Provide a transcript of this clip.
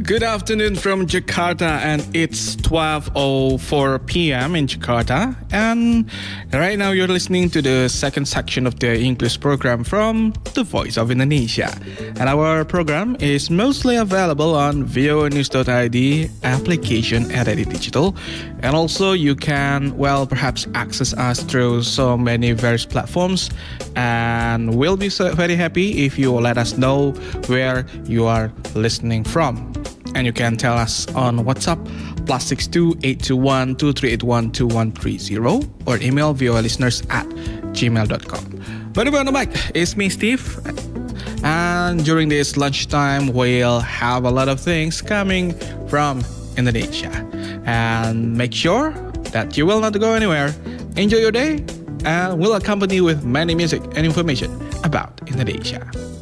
Good afternoon from Jakarta, and it's 12:04 p.m. in Jakarta. And right now you're listening to the second section of the English program from The Voice of Indonesia. And our program is mostly available on voanews.id application and Edit Digital. And also you can, perhaps access us through so many various platforms. And we'll be so very happy if you let us know where you are listening from. And you can tell us on WhatsApp +62 821 2381 2130 or email voalisteners@gmail.com. By the way, on the mic, it's me, Steve. And during this lunchtime, we'll have a lot of things coming from Indonesia. And make sure that you will not go anywhere. Enjoy your day, and we'll accompany you with many music and information about Indonesia.